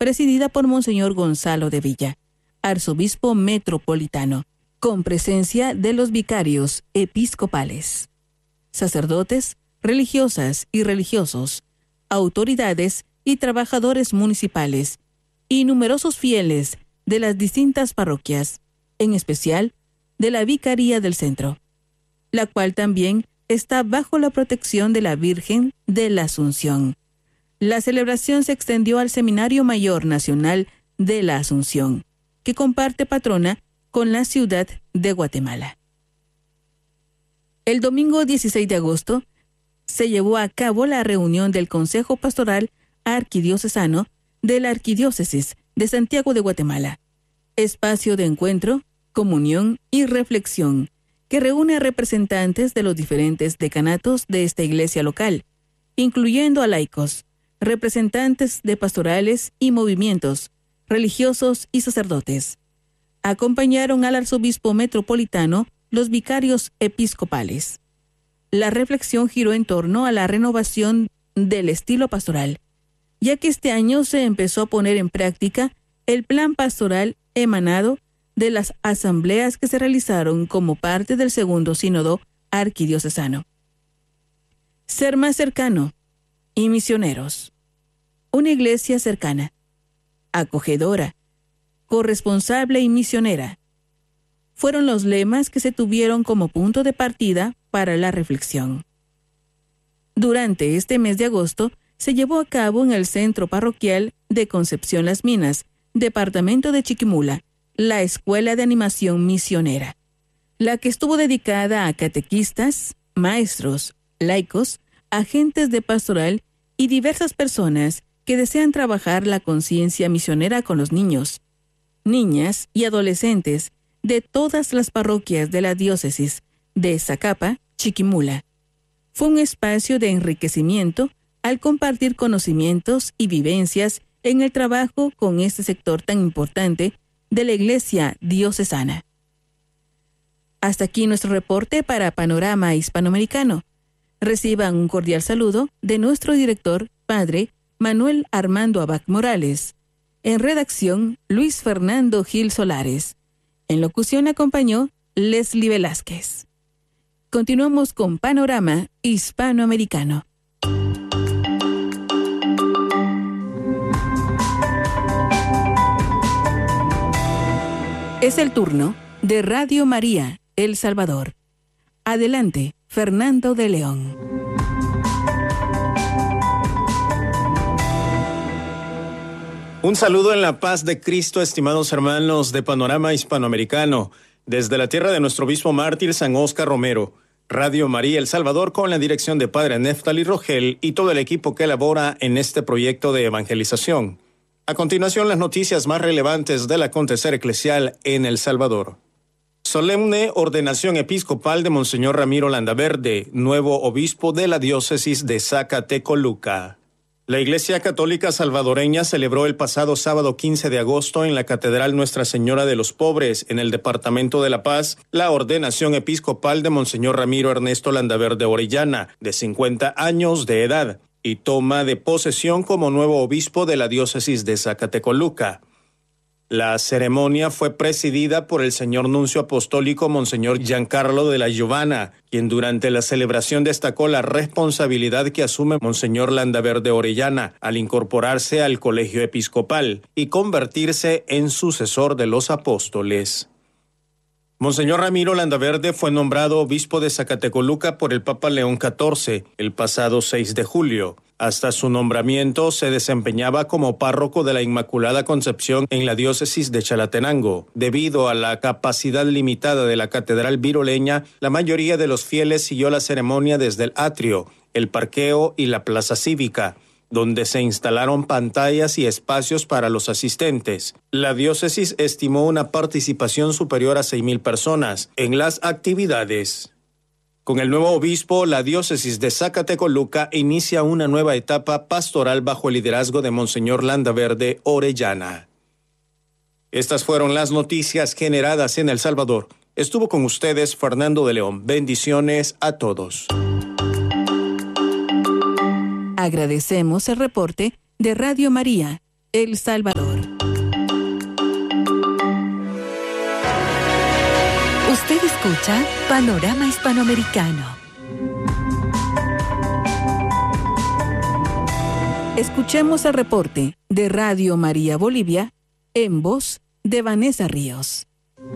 presidida por Monseñor Gonzalo de Villa, arzobispo metropolitano, con presencia de los vicarios episcopales, sacerdotes, religiosas y religiosos, autoridades y trabajadores municipales, y numerosos fieles de las distintas parroquias, en especial de la Vicaría del Centro, la cual también está bajo la protección de la Virgen de la Asunción. La celebración se extendió al Seminario Mayor Nacional de la Asunción, que comparte patrona con la ciudad de Guatemala. El domingo 16 de agosto se llevó a cabo la reunión del Consejo Pastoral Arquidiocesano de la Arquidiócesis de Santiago de Guatemala, espacio de encuentro, comunión y reflexión que reúne a representantes de los diferentes decanatos de esta iglesia local, incluyendo a laicos, representantes de pastorales y movimientos, religiosos y sacerdotes. Acompañaron al arzobispo metropolitano los vicarios episcopales. La reflexión giró en torno a la renovación del estilo pastoral, ya que este año se empezó a poner en práctica el plan pastoral emanado de las asambleas que se realizaron como parte del segundo sínodo arquidiocesano. Ser más cercano y misioneros. Una iglesia cercana, acogedora, corresponsable y misionera fueron los lemas que se tuvieron como punto de partida para la reflexión. Durante este mes de agosto se llevó a cabo en el Centro Parroquial de Concepción Las Minas, departamento de Chiquimula, la Escuela de Animación Misionera, la que estuvo dedicada a catequistas, maestros, laicos, agentes de pastoral y diversas personas que desean trabajar la conciencia misionera con los niños, niñas y adolescentes de todas las parroquias de la diócesis de Zacapa, Chiquimula. Fue un espacio de enriquecimiento al compartir conocimientos y vivencias en el trabajo con este sector tan importante de la Iglesia diocesana. Hasta aquí nuestro reporte para Panorama Hispanoamericano. Reciban un cordial saludo de nuestro director, Padre Manuel Armando Abad Morales. En redacción, Luis Fernando Gil Solares. En locución acompañó Leslie Velázquez. Continuamos con Panorama Hispanoamericano. Es el turno de Radio María, El Salvador. Adelante, Fernando de León. Un saludo en la paz de Cristo, estimados hermanos de Panorama Hispanoamericano, desde la tierra de nuestro obispo mártir San Óscar Romero, Radio María El Salvador, con la dirección de Padre Néftali Rogel y todo el equipo que elabora en este proyecto de evangelización. A continuación, las noticias más relevantes del acontecer eclesial en El Salvador. Solemne ordenación episcopal de Monseñor Ramiro Landaverde, nuevo obispo de la diócesis de Zacatecoluca. La Iglesia Católica Salvadoreña celebró el pasado sábado 15 de agosto en la Catedral Nuestra Señora de los Pobres, en el Departamento de La Paz, la ordenación episcopal de Monseñor Ramiro Ernesto Landaverde Orellana, de 50 años de edad, y toma de posesión como nuevo obispo de la diócesis de Zacatecoluca. La ceremonia fue presidida por el señor nuncio apostólico Monseñor Giancarlo de la Giovanna, quien durante la celebración destacó la responsabilidad que asume Monseñor Landaverde Orellana al incorporarse al colegio episcopal y convertirse en sucesor de los apóstoles. Monseñor Ramiro Landaverde fue nombrado obispo de Zacatecoluca por el Papa León XIV el pasado 6 de julio. Hasta su nombramiento se desempeñaba como párroco de la Inmaculada Concepción en la diócesis de Chalatenango. Debido a la capacidad limitada de la catedral viroleña, la mayoría de los fieles siguió la ceremonia desde el atrio, el parqueo y la plaza cívica, donde se instalaron pantallas y espacios para los asistentes. La diócesis estimó una participación superior a 6,000 personas en las actividades. Con el nuevo obispo, la diócesis de Zacatecoluca inicia una nueva etapa pastoral bajo el liderazgo de Monseñor Landaverde Orellana. Estas fueron las noticias generadas en El Salvador. Estuvo con ustedes Fernando de León. Bendiciones a todos. Agradecemos el reporte de Radio María, El Salvador. Usted escucha Panorama Hispanoamericano. Escuchemos el reporte de Radio María Bolivia en voz de Vanessa Ríos.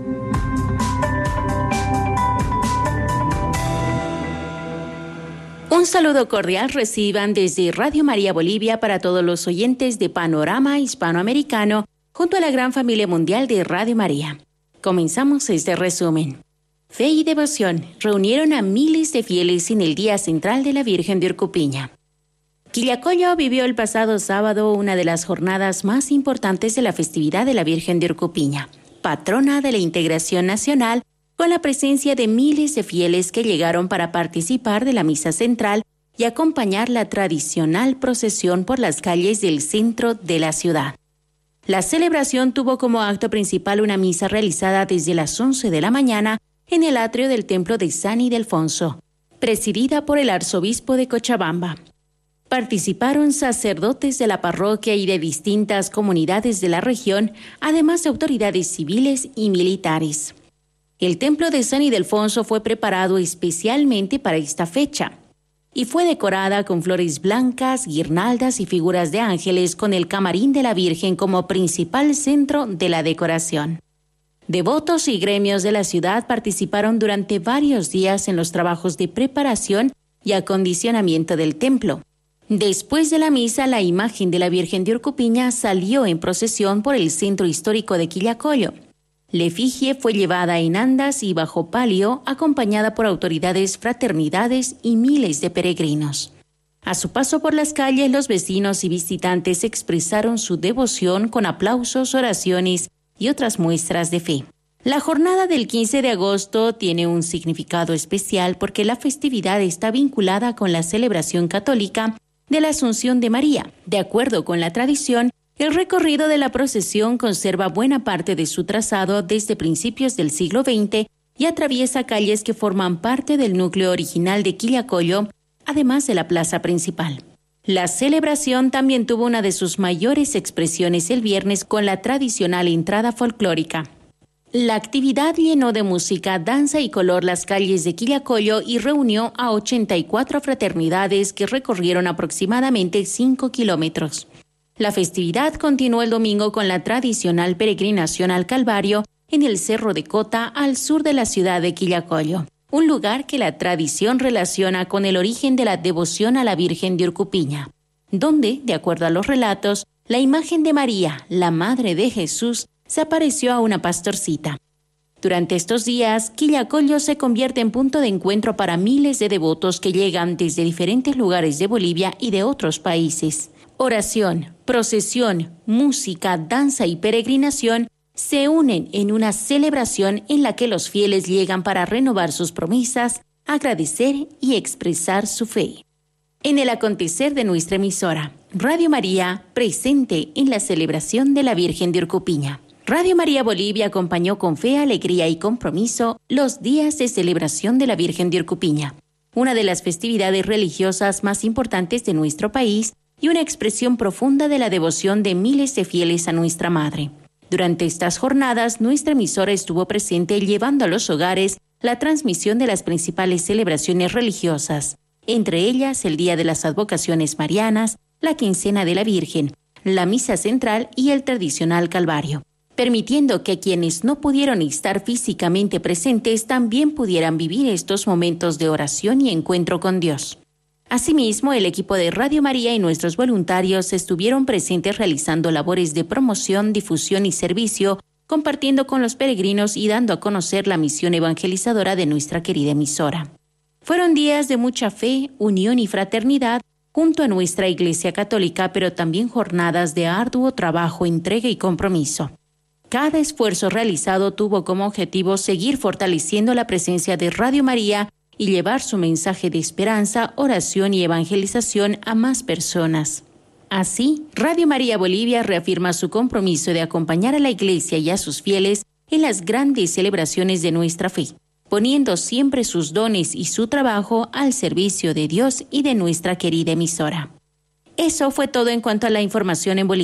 Un saludo cordial reciban desde Radio María Bolivia para todos los oyentes de Panorama Hispanoamericano junto a la gran familia mundial de Radio María. Comenzamos este resumen. Fe y devoción reunieron a miles de fieles en el Día Central de la Virgen de Urcupiña. Quillacollo vivió el pasado sábado una de las jornadas más importantes de la festividad de la Virgen de Urcupiña, patrona de la integración nacional, con la presencia de miles de fieles que llegaron para participar de la misa central y acompañar la tradicional procesión por las calles del centro de la ciudad. La celebración tuvo como acto principal una misa realizada desde las 11 de la mañana en el atrio del templo de San Ildefonso, presidida por el arzobispo de Cochabamba. Participaron sacerdotes de la parroquia y de distintas comunidades de la región, además de autoridades civiles y militares. El templo de San Ildefonso fue preparado especialmente para esta fecha y fue decorada con flores blancas, guirnaldas y figuras de ángeles, con el camarín de la Virgen como principal centro de la decoración. Devotos y gremios de la ciudad participaron durante varios días en los trabajos de preparación y acondicionamiento del templo. Después de la misa, la imagen de la Virgen de Urcupiña salió en procesión por el centro histórico de Quillacollo. La efigie fue llevada en andas y bajo palio, acompañada por autoridades, fraternidades y miles de peregrinos. A su paso por las calles, los vecinos y visitantes expresaron su devoción con aplausos, oraciones y otras muestras de fe. La jornada del 15 de agosto tiene un significado especial porque la festividad está vinculada con la celebración católica de la Asunción de María. De acuerdo con la tradición, el recorrido de la procesión conserva buena parte de su trazado desde principios del siglo XX y atraviesa calles que forman parte del núcleo original de Quillacollo, además de la plaza principal. La celebración también tuvo una de sus mayores expresiones el viernes con la tradicional entrada folclórica. La actividad llenó de música, danza y color las calles de Quillacollo y reunió a 84 fraternidades que recorrieron aproximadamente 5 kilómetros. La festividad continuó el domingo con la tradicional peregrinación al Calvario en el Cerro de Cota, al sur de la ciudad de Quillacollo, un lugar que la tradición relaciona con el origen de la devoción a la Virgen de Urcupiña, donde, de acuerdo a los relatos, la imagen de María, la Madre de Jesús, se apareció a una pastorcita. Durante estos días, Quillacollo se convierte en punto de encuentro para miles de devotos que llegan desde diferentes lugares de Bolivia y de otros países. Oración, procesión, música, danza y peregrinación se unen en una celebración en la que los fieles llegan para renovar sus promesas, agradecer y expresar su fe. En el acontecer de nuestra emisora, Radio María, presente en la celebración de la Virgen de Urcupiña. Radio María Bolivia acompañó con fe, alegría y compromiso los días de celebración de la Virgen de Urcupiña, una de las festividades religiosas más importantes de nuestro país y una expresión profunda de la devoción de miles de fieles a nuestra Madre. Durante estas jornadas, nuestra emisora estuvo presente llevando a los hogares la transmisión de las principales celebraciones religiosas, entre ellas el Día de las Advocaciones Marianas, la Quincena de la Virgen, la Misa Central y el tradicional Calvario, permitiendo que quienes no pudieron estar físicamente presentes también pudieran vivir estos momentos de oración y encuentro con Dios. Asimismo, el equipo de Radio María y nuestros voluntarios estuvieron presentes realizando labores de promoción, difusión y servicio, compartiendo con los peregrinos y dando a conocer la misión evangelizadora de nuestra querida emisora. Fueron días de mucha fe, unión y fraternidad junto a nuestra Iglesia Católica, pero también jornadas de arduo trabajo, entrega y compromiso. Cada esfuerzo realizado tuvo como objetivo seguir fortaleciendo la presencia de Radio María y llevar su mensaje de esperanza, oración y evangelización a más personas. Así, Radio María Bolivia reafirma su compromiso de acompañar a la Iglesia y a sus fieles en las grandes celebraciones de nuestra fe, poniendo siempre sus dones y su trabajo al servicio de Dios y de nuestra querida emisora. Eso fue todo en cuanto a la información en Bolivia.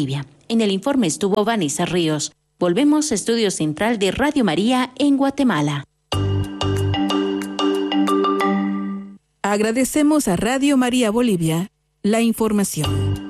En el informe estuvo Vanessa Ríos. Volvemos a Estudio Central de Radio María en Guatemala. Agradecemos a Radio María Bolivia la información.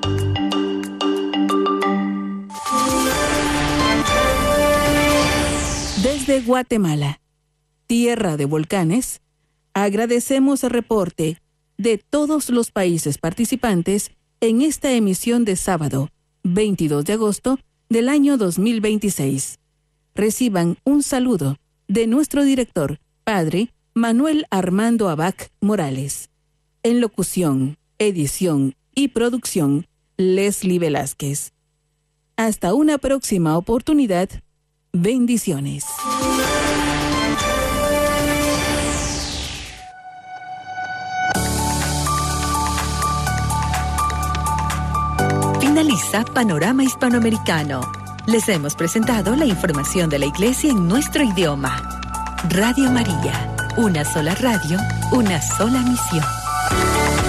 Desde Guatemala, tierra de volcanes, agradecemos el reporte de todos los países participantes en esta emisión de sábado, 22 de agosto del año 2026. Reciban un saludo de nuestro director, Padre Manuel Armando Abac Morales. En locución, edición y producción, Leslie Velázquez. Hasta una próxima oportunidad. Bendiciones. Finaliza Panorama Hispanoamericano. Les hemos presentado la información de la Iglesia en nuestro idioma. Radio María, una sola radio, una sola misión.